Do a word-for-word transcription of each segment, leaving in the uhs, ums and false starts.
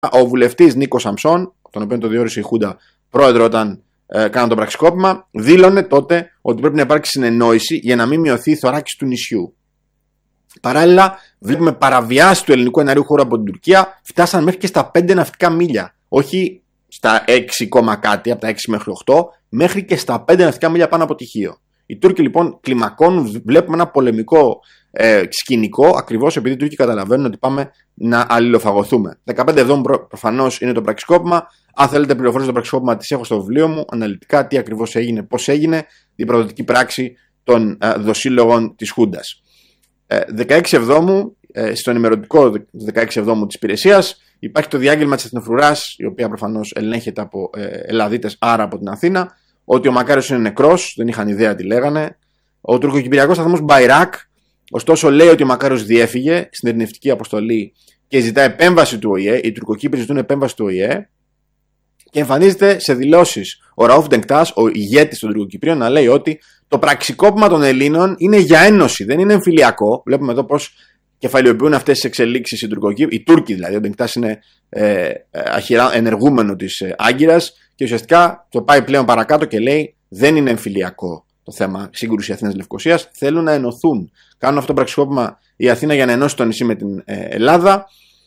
Ο βουλευτής Νίκος Σαμψών, τον οποίο το διόρισε η Χούντα πρόεδρο όταν ε, κάναν το πραξικόπημα, δήλωνε τότε ότι πρέπει να υπάρξει συνεννόηση για να μην μειωθεί η θωράκιση του νησιού. Παράλληλα, βλέπουμε παραβιάσεις του ελληνικού εναερίου χώρου από την Τουρκία, φτάσαν μέχρι και στα πέντε ναυτικά μίλια. Όχι στα έξι, κάτι, από τα έξι μέχρι οκτώ, μέχρι και στα πέντε ναυτικά μίλια πάνω από τυχείο. Οι Τούρκοι λοιπόν κλιμακώνουν, βλέπουμε ένα πολεμικό ε, σκηνικό, ακριβώς επειδή οι Τούρκοι καταλαβαίνουν ότι πάμε να αλληλοφαγωθούμε. δεκαπέντε Εβδόμου προ, προφανώς είναι το πραξικόπημα. Αν θέλετε πληροφορίες στο πραξικόπημα, τις έχω στο βιβλίο μου, αναλυτικά τι ακριβώς έγινε, πώς έγινε, η προδοτική πράξη των ε, δοσύλλογων της Χούντας. Ε, δεκαέξι Εβδόμου, ε, στο ενημερωτικό δεκαέξι Εβδόμου της υπηρεσίας, υπάρχει το διάγγελμα της Εθνοφρουράς, η οποία προφανώς ελέγχεται από ε, Ελλαδίτες, άρα από την Αθήνα, ότι ο Μακάριος είναι νεκρός, δεν είχαν ιδέα τι λέγανε. Ο τουρκοκυπριακός σταθμός Μπαϊράκ, ωστόσο, λέει ότι ο Μακάριος διέφυγε στην ειρηνευτική αποστολή και ζητά επέμβαση του Ο Η Ε. Οι Τουρκοκύπροι ζητούν επέμβαση του Ο Η Ε. Και εμφανίζεται σε δηλώσεις ο Ραούφ Ντενκτάς, ο ηγέτης των Τουρκοκυπρίων, να λέει ότι το πραξικόπημα των Ελλήνων είναι για ένωση, δεν είναι εμφυλιακό. Βλέπουμε εδώ πώς κεφαλαιοποιούν αυτές τις εξελίξεις οι Τουρκοκύπροι, οι Τούρκοι δηλαδή. Ο Ντενκτάς είναι ε, αχυρά, ενεργούμενο της ε, Άγκυρας και ουσιαστικά το πάει πλέον παρακάτω και λέει δεν είναι εμφυλιακό το θέμα σύγκρουση Αθήνας-Λευκωσίας. Θέλουν να ενωθούν. Κάνουν αυτό το πραξικόπημα η Αθήνα για να ενώσει το νησί με την ε, Ελλάδα.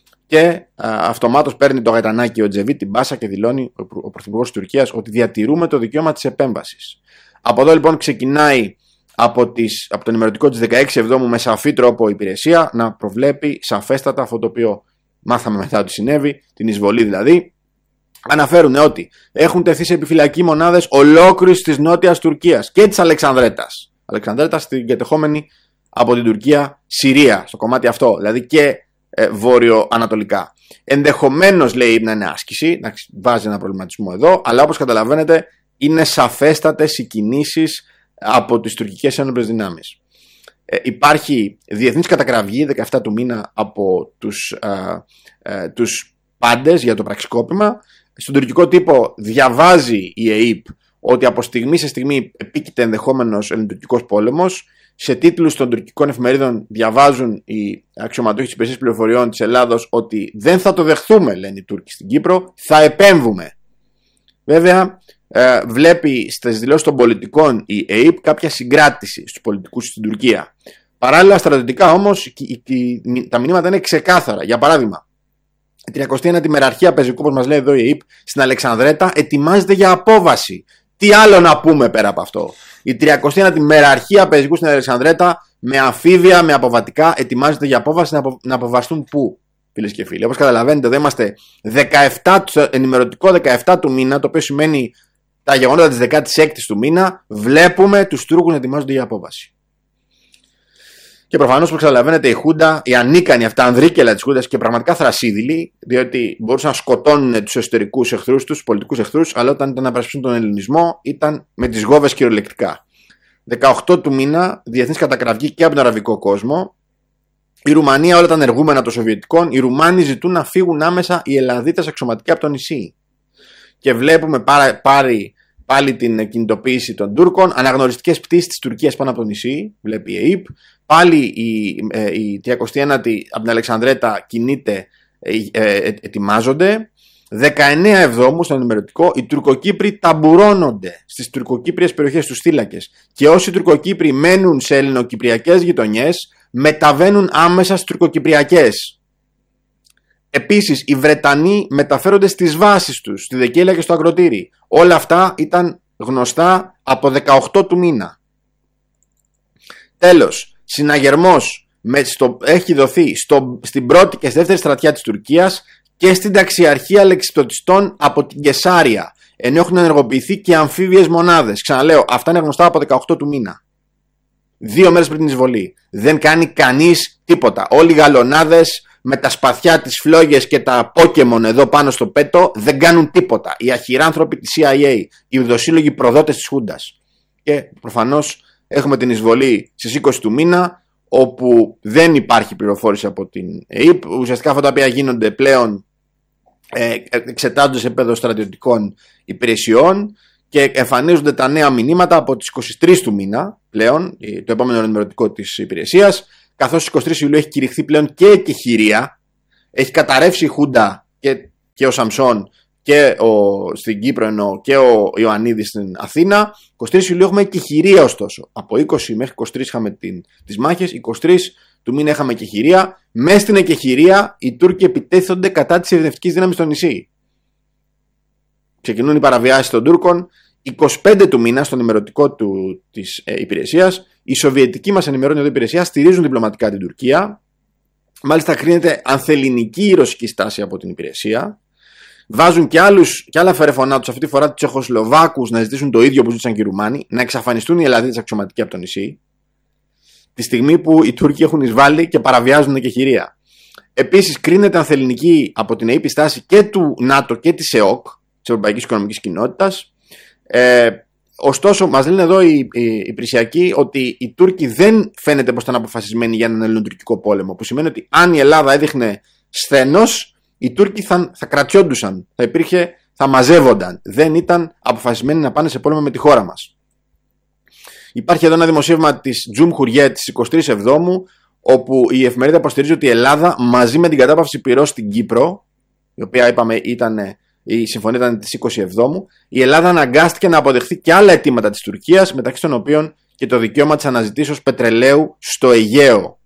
Και αυτομάτως παίρνει το γαϊτανάκι ο Τζεβί την μπάσα και δηλώνει ο Πρωθυπουργός της Τουρκίας ότι διατηρούμε το δικαίωμα της επέμβασης. Από εδώ λοιπόν ξεκινάει από, τις, από το ενημερωτικό της δεκαέξι Εβδόμου με σαφή τρόπο η υπηρεσία να προβλέπει σαφέστατα αυτό το οποίο μάθαμε μετά ότι συνέβη, την εισβολή δηλαδή. Αναφέρουν ότι έχουν τεθεί σε επιφυλακή μονάδες ολόκληρης της νότιας Τουρκίας και της Αλεξανδρέτας. Αλεξανδρέτα στην κατεχόμενη από την Τουρκία Συρία, στο κομμάτι αυτό, δηλαδή και ε, βόρειο-ανατολικά. Ενδεχομένως λέει να είναι άσκηση, να βάζει ένα προβληματισμό εδώ, αλλά όπως καταλαβαίνετε είναι σαφέστατες οι κινήσεις από τις τουρκικές ένοπλες δυνάμεις. Ε, υπάρχει διεθνής κατακραυγή δεκαεφτά του μήνα από τους, ε, ε, τους πάντες για το πραξικόπημα. Στον τουρκικό τύπο διαβάζει η ΕΕΠ ότι από στιγμή σε στιγμή επίκειται ενδεχόμενος ελληνοτουρκικός πόλεμος. Σε τίτλους των τουρκικών εφημερίδων διαβάζουν οι αξιωματούχοι της υπηρεσίας πληροφοριών της Ελλάδος ότι δεν θα το δεχθούμε, λένε οι Τούρκοι στην Κύπρο, θα επέμβουμε. Βέβαια, ε, βλέπει στις δηλώσεις των πολιτικών η ΕΕΠ κάποια συγκράτηση στους πολιτικούς στην Τουρκία. Παράλληλα, στρατιωτικά όμως, τα μηνύματα είναι ξεκάθαρα. Για παράδειγμα, η τριακοστή ένατη μεραρχία πεζικού, όπως μας λέει εδώ η ΕΕΠ, στην Αλεξανδρέτα ετοιμάζεται για απόβαση. Τι άλλο να πούμε πέρα από αυτό. Η τριακοστή ένατη μεραρχία πεζικού στην Αλεξανδρέτα με αμφίβια, με αποβατικά ετοιμάζεται για απόβαση να, απο, να αποβαστούν πού, φίλες και φίλοι. Όπως καταλαβαίνετε, εδώ είμαστε δεκαεφτά, ενημερωτικό δεκαεφτά του μήνα, το οποίο σημαίνει τα γεγονότα της δεκάτη έκτη του μήνα. Βλέπουμε τους Τούρκους να ετοιμάζονται για απόβαση. Και προφανώς, όπως καταλαβαίνετε, η Χούντα, η ανίκανη αυτά ανδρίκελα της Χούντας και πραγματικά θρασίδηλοι, διότι μπορούσαν να σκοτώνουν τους εσωτερικούς εχθρούς τους, τους πολιτικούς εχθρούς, αλλά όταν ήταν να περασπιστούν τον ελληνισμό, ήταν με τις γόβες κυριολεκτικά. δεκαοκτώ του μήνα, διεθνής κατακραυγή και από τον αραβικό κόσμο. Η Ρουμανία, όλα τα ενεργούμενα των Σοβιετικών, οι Ρουμάνοι ζητούν να φύγουν άμεσα οι Ελλαδίτες αξιωματικοί από το νησί. Και βλέπουμε πάρα, πάρει, πάλι την κινητοποίηση των Τούρκων, αναγνωριστικές πτήσεις της Τουρκίας πάνω από το νησί, βλέπει η ΕΕΠ. Πάλι η, ε, η τριακοστή ένατη από την Αλεξανδρέτα κινείται, ε, ε, ε, ετοιμάζονται. δεκαεννέα Εβδόμου στο ενημερωτικό οι Τουρκοκύπροι ταμπουρώνονται στις τουρκοκύπριες περιοχές, τους θύλακες. Και όσοι Τουρκοκύπροι μένουν σε ελληνοκυπριακές γειτονιές, μεταβαίνουν άμεσα στις τουρκοκυπριακές. Επίσης, οι Βρετανοί μεταφέρονται στις βάσεις τους, στη Δεκέλεια και στο Ακροτήρι. Όλα αυτά ήταν γνωστά από δεκαοκτώ του μήνα. Τέλος, συναγερμός με στο, έχει δοθεί στο, στην πρώτη και στη δεύτερη στρατιά της Τουρκίας και στην ταξιαρχία λεξιπτωτιστών από την Κεσάρια, ενώ έχουν ενεργοποιηθεί και αμφίβιες μονάδες. Ξαναλέω, αυτά είναι γνωστά από δεκαοκτώ του μήνα. Δύο μέρες πριν την εισβολή. Δεν κάνει κανείς τίποτα. Όλοι οι γαλονάδες με τα σπαθιά, τις φλόγες και τα Pokemon εδώ πάνω στο πέτο δεν κάνουν τίποτα. Οι αχυράνθρωποι της σι άι έι, οι ουδοσύλλογοι προδότες της Χούντας. Και προφανώς έχουμε την εισβολή στις είκοσι του μήνα, όπου δεν υπάρχει πληροφόρηση από την ΕΕΠ. Ουσιαστικά αυτά τα οποία γίνονται πλέον ε, εξετάζονται σε επίπεδο στρατιωτικών υπηρεσιών και εμφανίζονται τα νέα μηνύματα από τις είκοσι τρεις του μήνα πλέον, το επόμενο ενημερωτικό της υπηρεσίας, καθώς στις είκοσι τρεις Ιουλίου έχει κηρυχθεί πλέον και εκεχηρία, έχει καταρρεύσει η Χούντα και και ο Σαμσόν και ο, στην Κύπρο ενώ και ο Ιωαννίδης στην Αθήνα. είκοσι τρεις Ιουλίου έχουμε εκεχηρία ωστόσο. Από είκοσι μέχρι είκοσι τρεις είχαμε την, τις μάχες, είκοσι τρεις του μήνα είχαμε εκεχηρία. Μέσα στην εκεχηρία οι Τούρκοι επιτέθονται κατά της ειρηνευτικής δύναμης στο νησί. Ξεκινούν οι παραβιάσεις των Τούρκων. είκοσι πέντε του μήνα, στον ημερωτικό του, της ε, υπηρεσίας, η Σοβιετική μας ενημερώνει εδώ υπηρεσία στηρίζουν διπλωματικά την Τουρκία. Μάλιστα κρίνεται ανθελληνική η ρωσική στάση από την υπηρεσία. Βάζουν και, άλλους, και άλλα φερεφωνά τους, αυτή τη φορά τους Τσεχοσλοβάκους, να ζητήσουν το ίδιο που ζήτησαν και οι Ρουμάνοι, να εξαφανιστούν οι Ελλαδίτες αξιωματικοί από το νησί, τη στιγμή που οι Τούρκοι έχουν εισβάλει και παραβιάζουν εκεχηρία. Επίσης, κρίνεται ανθελληνική από την ΑΕΠ στάση και του ΝΑΤΟ και της ΕΟΚ, της Ευρωπαϊκής Οικονομικής Κοινότητας. Ε, ωστόσο, μας λένε εδώ οι, οι, οι υπηρεσιακοί ότι οι Τούρκοι δεν φαίνεται πως ήταν αποφασισμένοι για έναν ελληνοτουρκικό πόλεμο, που σημαίνει ότι αν η Ελλάδα έδειχνε σθένος, οι Τούρκοι θα, θα κρατιόντουσαν, θα, υπήρχε, θα μαζεύονταν. Δεν ήταν αποφασισμένοι να πάνε σε πόλεμο με τη χώρα μας. Υπάρχει εδώ ένα δημοσίευμα της Τζουμχουριέ της εικοστή τρίτη Εβδόμου, όπου η εφημερίδα υποστηρίζει ότι η Ελλάδα μαζί με την κατάπαυση πυρός στην Κύπρο, η οποία είπαμε ήταν, η συμφωνία ήταν της εικοστή εβδόμου, η Ελλάδα αναγκάστηκε να αποδεχθεί και άλλα αιτήματα της Τουρκίας, μεταξύ των οποίων και το δικαίωμα της αναζητήσεως πετρελαίου στο Αιγαίο.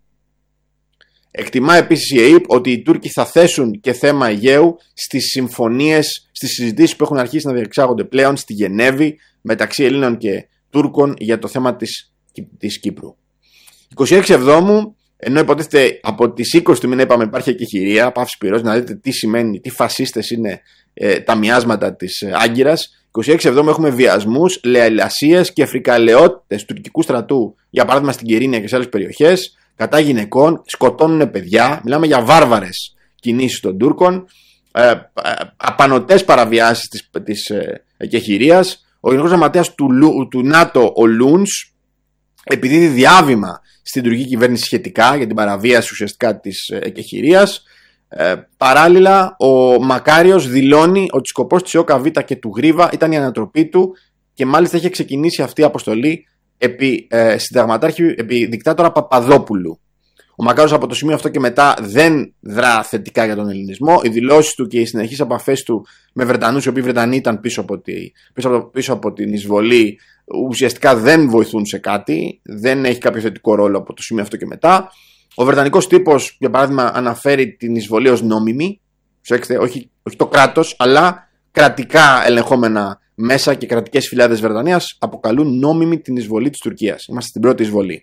Εκτιμά επίσης η ΑΕΠ ότι οι Τούρκοι θα θέσουν και θέμα Αιγαίου στις συμφωνίες, στις συζητήσεις που έχουν αρχίσει να διεξάγονται πλέον στη Γενέβη μεταξύ Ελλήνων και Τούρκων για το θέμα της, της Κύπρου. εικοστή έκτη Εβδόμου, ενώ υποτίθεται από τις είκοσι του μήνα είπαμε υπάρχει εκεχηρία, πάυση πυρός, να δείτε τι σημαίνει, τι φασίστες είναι ε, τα μοιάσματα της ε, Άγκυρας. εικοστή έκτη Εβδόμου έχουμε βιασμούς, λαιλασίες και φρικαλαιότητες του τουρκικού στρατού, για παράδειγμα στην Κερίνια και σε άλλες περιοχές, κατά γυναικών, σκοτώνουν παιδιά, μιλάμε για βάρβαρες κινήσεις των Τούρκων, ε, ε, απανωτές παραβιάσεις της, της ε, εκεχηρίας. Ο Γενικός Γραμματέας του, του ΝΑΤΟ, ο Λούνς, επιδίδει διάβημα στην τουρκική κυβέρνηση σχετικά για την παραβίαση ουσιαστικά της εκεχηρίας. Ε, παράλληλα, ο Μακάριος δηλώνει ότι σκοπός της ΟΚΑΒ και του Γρίβα ήταν η ανατροπή του και μάλιστα είχε ξεκινήσει αυτή η αποστολή επί ε, συνταγματάρχη, επί δικτάτορα Παπαδόπουλου. Ο Μακάριος από το σημείο αυτό και μετά δεν δρά θετικά για τον ελληνισμό. Οι δηλώσεις του και οι συνεχείς επαφές του με Βρετανούς, οι οποίοι Βρετανοί ήταν πίσω από, τη, πίσω, από, πίσω από την εισβολή, ουσιαστικά δεν βοηθούν σε κάτι. Δεν έχει κάποιο θετικό ρόλο από το σημείο αυτό και μετά. Ο Βρετανικός τύπος, για παράδειγμα, αναφέρει την εισβολή ως νόμιμη. Προσέξτε, όχι, όχι το κράτος, αλλά κρατικά ελεγχόμενα μέσα και κρατικές φυλάδες Βρετανίας αποκαλούν νόμιμη την εισβολή της Τουρκίας. Είμαστε στην πρώτη εισβολή.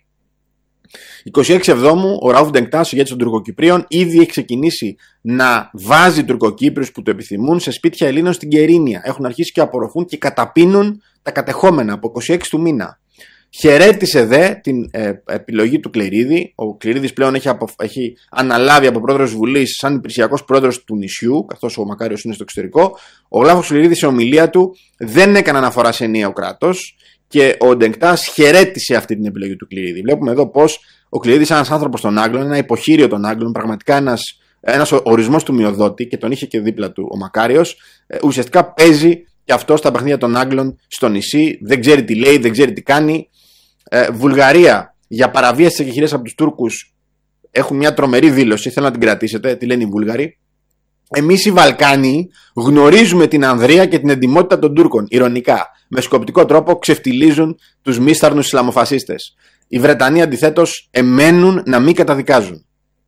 εικοστή έκτη Εβδόμου, ο Ραούφ Ντενκτάς, ο ηγέτης των Τουρκοκυπρίων, ήδη έχει ξεκινήσει να βάζει Τουρκοκύπριους που το επιθυμούν σε σπίτια Ελλήνων στην Κερίνια. Έχουν αρχίσει και απορροφούν και καταπίνουν τα κατεχόμενα από εικοστή έκτη του μήνα. Χαιρέτησε δε την ε, επιλογή του Κληρίδη. Ο Κληρίδης πλέον έχει, απο, έχει αναλάβει από πρόεδρος Βουλής σαν υπηρεσιακός πρόεδρος του νησιού, καθώς ο Μακάριος είναι στο εξωτερικό. Ο Γλάφος Κληρίδης σε ομιλία του δεν έκανε αναφορά σε ενιαίο κράτος και ο Ντενκτάς χαιρέτησε αυτή την επιλογή του Κληρίδη. Βλέπουμε εδώ πως ο Κληρίδης, ένας άνθρωπος των Άγγλων, ένα υποχείριο των Άγγλων, πραγματικά ένας, ένας ορισμός του μειοδότη, και τον είχε και δίπλα του ο Μακάριος, ουσιαστικά παίζει και αυτό στα παιχνίδια των Άγγλων στο νησί. Δεν ξέρει τι λέει, δεν ξέρει τι κάνει. Ε, Βουλγαρία, για παραβίαση της εκεχηρίας από τους Τούρκους, έχουν μια τρομερή δήλωση. Θέλω να την κρατήσετε. Τι λένε οι Βούλγαροι? Εμείς οι Βαλκάνοι γνωρίζουμε την ανδρεία και την εντιμότητα των Τούρκων. Ειρωνικά, με σκοπτικό τρόπο ξεφτιλίζουν τους μίσταρνους Ισλαμοφασίστες. Οι Βρετανοί αντιθέτως εμένουν να μην καταδικάζουν.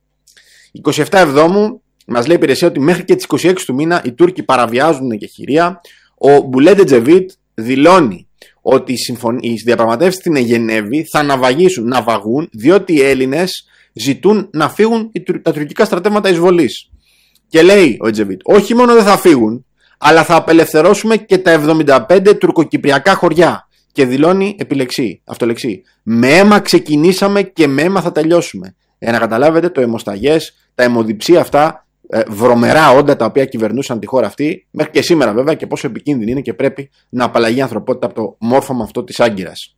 εικοστή εβδόμη Εβδόμου μας λέει η υπηρεσία ότι μέχρι και τις εικοστή έκτη του μήνα οι Τούρκοι παραβιάζουν την εκεχηρία. Ο Μπουλέντε Τζεβίτ δηλώνει ότι οι διαπραγματεύσεις στην Γενέβη θα ναυαγήσουν, ναυαγούν, διότι οι Έλληνες ζητούν να φύγουν τα τουρκικά στρατεύματα εισβολής. Και λέει ο Τζεβίτ, όχι μόνο δεν θα φύγουν, αλλά θα απελευθερώσουμε και τα εβδομήντα πέντε τουρκοκυπριακά χωριά. Και δηλώνει επιλεξή, αυτολεξή. Με αίμα ξεκινήσαμε και με αίμα θα τελειώσουμε. Για να καταλάβετε το αιμοσταγές, τα αιμοδιψία αυτά, ε, βρωμερά όντα τα οποία κυβερνούσαν τη χώρα αυτή, μέχρι και σήμερα βέβαια, και πόσο επικίνδυνη είναι και πρέπει να απαλλαγεί η ανθρωπότητα από το μόρφωμα αυτό της Άγκυρας.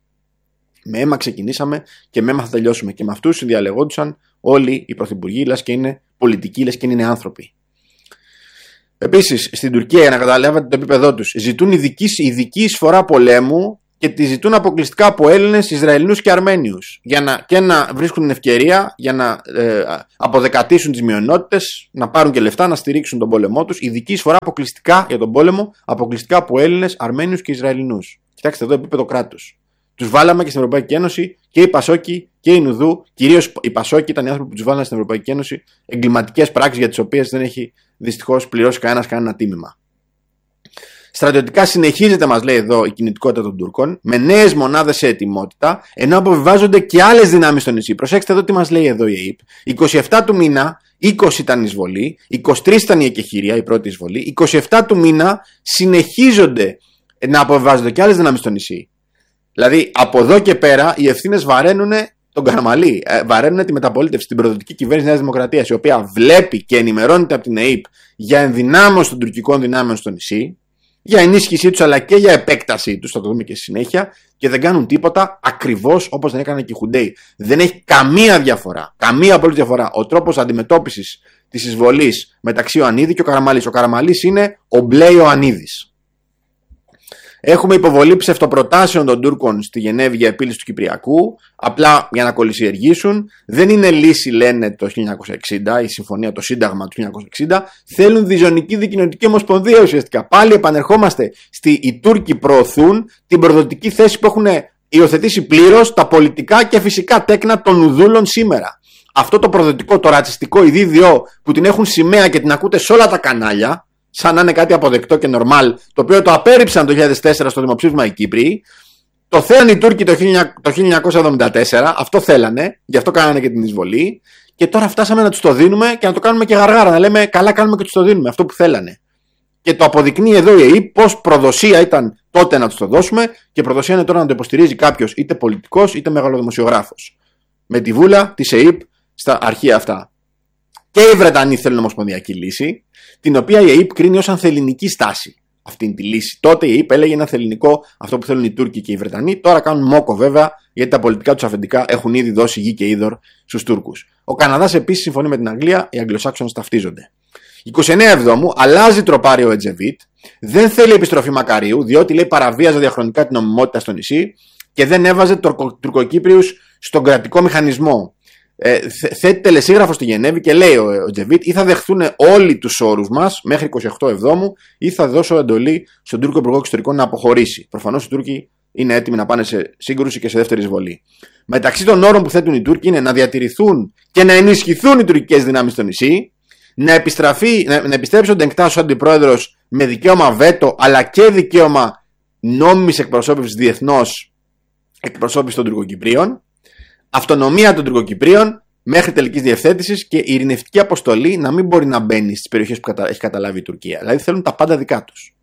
Με αίμα ξεκινήσαμε και με αίμα θα τελειώσουμε. Και με αυτούς συνδιαλεγόντουσαν όλοι οι πρωθυπουργοί, λες και είναι πολιτικοί, λες και είναι άνθρωποι. Επίσης, στην Τουρκία, για να καταλάβετε το επίπεδό τους, ζητούν ειδική, ειδική εισφορά πολέμου και τη ζητούν αποκλειστικά από Έλληνες, Ισραηλινούς και Αρμένιους. Για να, και να βρίσκουν την ευκαιρία για να ε, αποδεκατήσουν τις μειονότητες, να πάρουν και λεφτά, να στηρίξουν τον πόλεμό τους. Ειδική εισφορά αποκλειστικά για τον πόλεμο, αποκλειστικά από Έλληνες, Αρμένιους και Ισραηλινούς. Κοιτάξτε εδώ επίπεδο κράτους. Τους βάλαμε και στην Ευρωπαϊκή Ένωση και οι Πασόκοι και οι Νουδού, κυρίως οι Πασόκοι ήταν οι άνθρωποι που τους βάλανε στην Ευρωπαϊκή Ένωση, εγκληματικές πράξεις για τις οποίες δεν έχει δυστυχώς πληρώσει κανένας κανένα τίμημα. Στρατιωτικά συνεχίζεται, μας λέει εδώ, η κινητικότητα των Τούρκων, με νέες μονάδες σε ετοιμότητα, ενώ αποβιβάζονται και άλλες δυνάμεις στο νησί. Προσέξτε εδώ τι μας λέει εδώ η ΑΕΠ. είκοσι επτά του μήνα, είκοσι ήταν η εισβολή, είκοσι τρεις ήταν η εκεχηρία, η πρώτη εισβολή, είκοσι επτά του μήνα συνεχίζονται να αποβιβάζονται και άλλες δυνάμεις στο νησί. Δηλαδή, από εδώ και πέρα, οι ευθύνες βαραίνουν τον Καραμαλή, ε, βαραίνουν τη μεταπολίτευση, την προοδευτική κυβέρνηση Νέας Δημοκρατίας, η οποία βλέπει και ενημερώνεται από την ΑΕΠ για ενδυνάμωση των τουρκικών δυνάμεων στο νησί, για ενίσχυσή τους αλλά και για επέκτασή τους, θα το δούμε και στη συνέχεια, και δεν κάνουν τίποτα ακριβώς όπως δεν έκαναν και οι Χουντέοι. Δεν έχει καμία διαφορά, καμία απολύτως διαφορά ο τρόπος αντιμετώπισης της εισβολής μεταξύ Ιωαννίδη και ο Καραμαλής. Ο Καραμαλής είναι ο μπλε Ιωαννίδης. Έχουμε υποβολή ψευτοπροτάσεων των Τούρκων στη Γενέβη για επίλυση του Κυπριακού, απλά για να κολυσιεργήσουν. Δεν είναι λύση, λένε, το χίλια εννιακόσια εξήντα, η συμφωνία, το Σύνταγμα του χίλια εννιακόσια εξήντα. Θέλουν διζωνική δικοινοτική ομοσπονδία ουσιαστικά. Πάλι επανερχόμαστε στη οι Τούρκοι προωθούν την προδοτική θέση που έχουν υιοθετήσει πλήρως τα πολιτικά και φυσικά τέκνα των Ουδούλων σήμερα. Αυτό το προδοτικό, το ρατσιστικό ειδίδιό που την έχουν σημαία και την ακούτε σε όλα τα κανάλια, σαν να είναι κάτι αποδεκτό και νορμάλ, το οποίο το απέρριψαν το δύο χιλιάδες τέσσερα στο δημοψήφισμα οι Κύπροι. Το θέλαν οι Τούρκοι το χίλια εννιακόσια εβδομήντα τέσσερα, αυτό θέλανε, γι' αυτό κάνανε και την εισβολή. Και τώρα φτάσαμε να τους το δίνουμε και να το κάνουμε και γαργάρα. Να λέμε καλά, κάνουμε και τους το δίνουμε, αυτό που θέλανε. Και το αποδεικνύει εδώ η ΑΕΠ πως προδοσία ήταν τότε να τους το δώσουμε και προδοσία είναι τώρα να το υποστηρίζει κάποιος είτε πολιτικός είτε μεγαλοδημοσιογράφος. Με τη βούλα της ΑΕΠ στα αρχεία αυτά. Και οι Βρετανοί θέλουν ομοσπονδιακή λύση, την οποία η ΑΕΠ κρίνει ως ανθελληνική στάση. Αυτή τη λύση. Τότε η ΑΕΠ έλεγε ένα θελληνικό αυτό που θέλουν οι Τούρκοι και οι Βρετανοί. Τώρα κάνουν μόκο βέβαια, γιατί τα πολιτικά τους αφεντικά έχουν ήδη δώσει γη και είδωρ στους Τούρκους. Ο Καναδάς επίσης συμφωνεί με την Αγγλία, οι Αγγλοσάξονες ταυτίζονται. εικοστή ενάτη Εβδόμου αλλάζει τροπάριο ο Ετζεβίτ, δεν θέλει επιστροφή Μακαρίου, διότι λέει παραβίαζε διαχρονικά την νομιμότητα στο νησί και δεν έβαζε Τουρκοκύπριους στον κρατικό μηχανισμό. Ε, θέτει τελεσίγραφο στη Γενέβη και λέει ο, ο Τζεβίτ ή θα δεχθούν όλοι τους όρους μας μέχρι εικοστή ογδόη Εβδόμου ή θα δώσω εντολή στον Τούρκο Υπουργό Εξωτερικών να αποχωρήσει. Προφανώς οι Τούρκοι είναι έτοιμοι να πάνε σε σύγκρουση και σε δεύτερη εισβολή. Μεταξύ των όρων που θέτουν οι Τούρκοι είναι να διατηρηθούν και να ενισχυθούν οι τουρκικές δυνάμεις στο νησί, να, επιστραφεί, να, να επιστρέψει ο Ντενκτάς ως αντιπρόεδρος με δικαίωμα βέτο αλλά και δικαίωμα νόμιμης εκπροσώπησης διεθνώς εκπροσώπησης των Τουρκοκυπρίων. Αυτονομία των Τουρκοκυπρίων μέχρι τελικής διευθέτησης και η ειρηνευτική αποστολή να μην μπορεί να μπαίνει στις περιοχές που κατα... έχει καταλάβει η Τουρκία. Δηλαδή θέλουν τα πάντα δικά τους.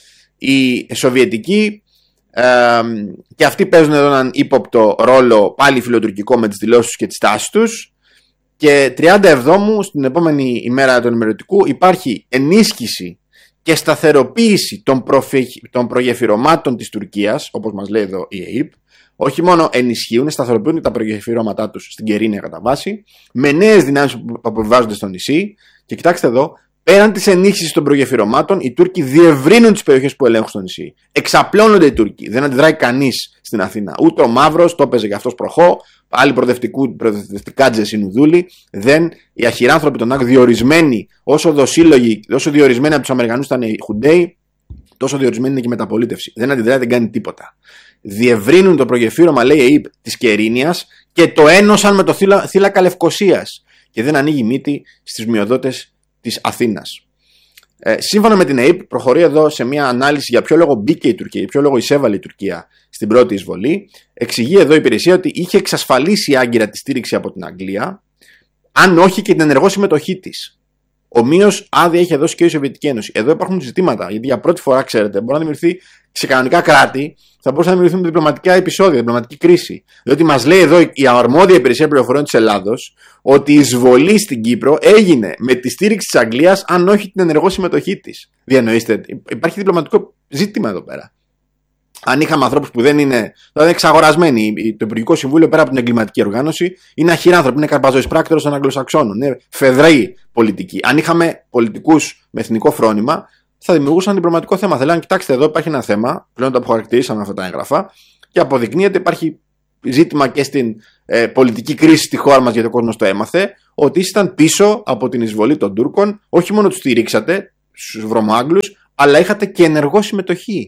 Οι Σοβιετικοί ε, και αυτοί παίζουν εδώ έναν ύποπτο ρόλο πάλι φιλοτουρκικό με τις δηλώσεις τους και τις τάσεις τους. Και τριάντα Εβδόμου, στην επόμενη ημέρα του ενημερωτικού, υπάρχει ενίσχυση και σταθεροποίηση των, προφε... των προγεφυρωμάτων της Τουρκίας, όπως μας λέει εδώ η ΑΕΠ. Όχι μόνο ενισχύουν, σταθεροποιούν τα προγεφυρώματά τους στην Κερίνια κατά βάση, με νέες δυνάμεις που αποβιβάζονται στο νησί. Και κοιτάξτε εδώ, πέραν της ενίσχυσης των προγεφυρωμάτων, οι Τούρκοι διευρύνουν τις περιοχές που ελέγχουν στο νησί. Εξαπλώνονται οι Τούρκοι. Δεν αντιδράει κανείς στην Αθήνα. Ούτε ο Μαύρος, το έπαιζε και αυτός προχώ. Άλλοι προοδευτικάτζες είναι ουδούλοι. Δεν. Οι αχυράνθρωποι των ΑΚ διορισμένοι, όσο δοσύλλογοι, όσο διορισμένοι από τους Αμερικανούς ήταν οι Χουντέοι, τόσο διορισμένοι είναι και η μεταπολίτευση. Δεν αντιδράει, δεν κάνει τίποτα. Διευρύνουν το προγεφύρωμα, λέει η ΑΕΠ, της Κερίνιας και το ένωσαν με το θύλακα Λευκωσίας. Και δεν ανοίγει μύτη στις μειοδότες της Αθήνας. Ε, σύμφωνα με την ΑΕΠ, προχωρεί εδώ σε μια ανάλυση για ποιο λόγο μπήκε η Τουρκία, για ποιο λόγο εισέβαλε η Τουρκία στην πρώτη εισβολή. Εξηγεί εδώ η υπηρεσία ότι είχε εξασφαλίσει άγκυρα τη στήριξη από την Αγγλία, αν όχι και την ενεργό συμμετοχή της. Ομοίως άδεια είχε δώσει και η Σοβιετική Ένωση. Εδώ υπάρχουν ζητήματα, γιατί για πρώτη φορά, ξέρετε, μπορεί να δημιουργηθεί σε κανονικά κράτη, θα μπορούσαν να δημιουργηθούν διπλωματικά επεισόδια, διπλωματική κρίση. Διότι μας λέει εδώ η αρμόδια υπηρεσία πληροφοριών της Ελλάδος ότι η εισβολή στην Κύπρο έγινε με τη στήριξη της Αγγλίας, αν όχι την ενεργό συμμετοχή της. Διανοείστε, υπάρχει διπλωματικό ζήτημα εδώ πέρα. Αν είχαμε ανθρώπους που δεν είναι, δηλαδή εξαγορασμένοι, το Υπουργικό Συμβούλιο πέρα από την εγκληματική οργάνωση είναι αχυράνθρωποι, είναι καρπαζοεισπράκτορες των Αγγλοσαξώνων, είναι φεδραίοι πολιτικοί. Αν είχαμε πολιτικούς με εθνικό φρόνημα, θα δημιουργούσαν διπλωματικό θέμα. Θέλανε, κοιτάξτε, εδώ υπάρχει ένα θέμα, πλέον το αποχαρακτηρίσαμε αυτά τα έγγραφα. Και αποδεικνύεται, υπάρχει ζήτημα και στην ε, πολιτική κρίση στη χώρα μας, γιατί ο κόσμος το έμαθε, ότι ήσταν πίσω από την εισβολή των Τούρκων. Όχι μόνο τους στηρίξατε, στους βρωμοάγγλους, αλλά είχατε και ενεργό συμμετοχή.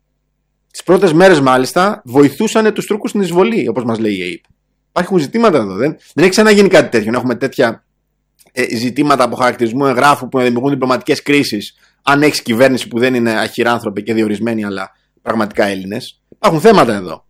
Τις πρώτες μέρες μάλιστα βοηθούσαν τους Τούρκους στην εισβολή, όπως μας λέει η ΑΕΠ. Υπάρχουν ζητήματα εδώ. Δεν, δεν έχει ξαναγίνει κάτι τέτοιο. Να έχουμε τέτοια ε, ζητήματα από χαρακτηρισμού εγγράφου που δημιουργούν διπλωματικές κρίσεις, αν έχει κυβέρνηση που δεν είναι αχυράνθρωποι και διορισμένοι, αλλά πραγματικά Έλληνες. Υπάρχουν θέματα εδώ.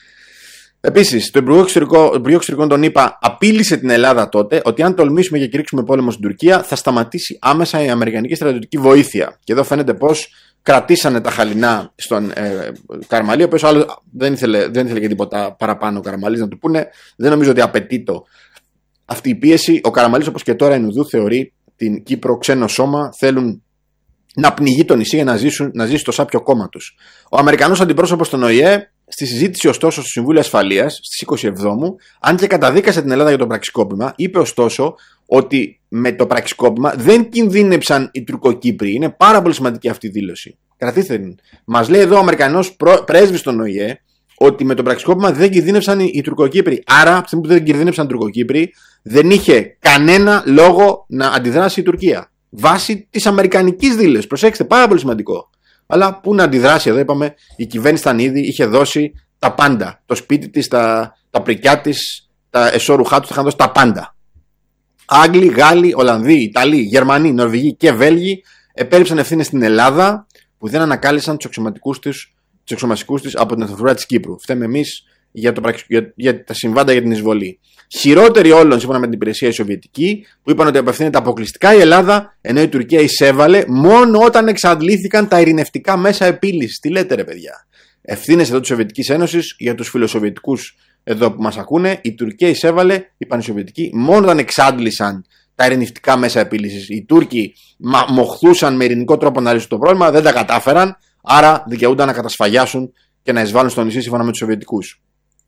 Επίσης, το Υπουργείο Εξωτερικών των ΗΠΑ απείλησε την Ελλάδα τότε ότι αν τολμήσουμε και κηρύξουμε πόλεμο στην Τουρκία, θα σταματήσει άμεσα η αμερικανική στρατιωτική βοήθεια. Και εδώ φαίνεται πως κρατήσανε τα χαλινά στον ε, Καραμαλή, ο οποίος άλλο δεν ήθελε, δεν ήθελε και τίποτα παραπάνω ο Καραμαλής να του πούνε. Δεν νομίζω ότι απαιτεί το αυτή η πίεση. Ο Καραμαλής, όπως και τώρα η Νουδού, θεωρεί την Κύπρο ξένο σώμα. Θέλουν να πνιγεί το νησί για να, ζήσουν, να ζήσει το σάπιο κόμμα τους. Ο Αμερικανός αντιπρόσωπος στον Ο Η Ε, στη συζήτηση ωστόσο στο Συμβούλιο Ασφαλείας στις είκοσι εβδόμου, αν και καταδίκασε την Ελλάδα για το πραξικόπημα, είπε ωστόσο ότι με το πραξικόπημα δεν κινδύνεψαν οι Τουρκοκύπροι. Είναι πάρα πολύ σημαντική αυτή η δήλωση. Κρατήστε την. Μας λέει εδώ ο Αμερικανός πρέσβης στον Ο Η Ε ότι με το πραξικόπημα δεν κινδύνεψαν οι Τουρκοκύπροι. Άρα, από τη στιγμή που δεν κινδύνεψαν οι Τουρκοκύπροι, δεν είχε κανένα λόγο να αντιδράσει η Τουρκία. Βάσει της αμερικανικής δήλωσης. Προσέξτε, πάρα πολύ σημαντικό. Αλλά πού να αντιδράσει εδώ, είπαμε, η κυβέρνηση ήταν ήδη, είχε δώσει τα πάντα. Το σπίτι της, τα, τα πρικιά της, τα εσώρουχά τους, τα είχαν δώσει τα πάντα. Άγγλοι, Γάλλοι, Ολλανδοί, Ιταλοί, Γερμανοί, Νορβηγοί και Βέλγοι επέριψαν ευθύνες στην Ελλάδα που δεν ανακάλυψαν τους αξιωματικούς τους, τους αξιωματικούς τους από την αυτοκρατορία της Κύπρου. Φταίμε εμείς για, για, για τα συμβάντα για την εισβολή. Χειρότεροι όλων, σύμφωνα με την υπηρεσία, η Σοβιετική, που είπαν ότι απευθύνεται αποκλειστικά η Ελλάδα, ενώ η Τουρκία εισέβαλε μόνο όταν εξαντλήθηκαν τα ειρηνευτικά μέσα επίλυσης. Τι λέτε, ρε παιδιά. Ευθύνες εδώ της Σοβιετικής Ένωσης για τους φιλοσοβιετικούς εδώ που μας ακούνε. Η Τουρκία εισέβαλε, είπαν οι Σοβιετικοί, μόνο όταν εξάντλησαν τα ειρηνευτικά μέσα επίλυσης. Οι Τούρκοι μοχθούσαν με ειρηνικό τρόπο να λύσουν το πρόβλημα, δεν τα κατάφεραν, άρα δικαιούνταν να κατασφαγιάσουν και να εισβάλλουν στο νησί σύμφωνα με τους Σοβιετικούς.